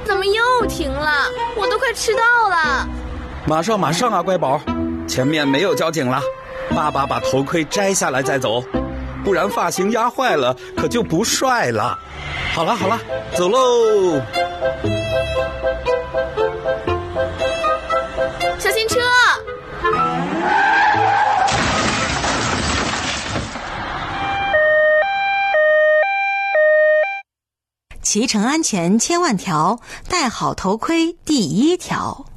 怎么又停了？我都快迟到了。 马上啊，乖宝，前面没有交警了，爸爸把头盔摘下来再走，不然发型压坏了可就不帅了。好了，走喽。 小心车！ 骑乘安全千万条，戴好头盔第1条。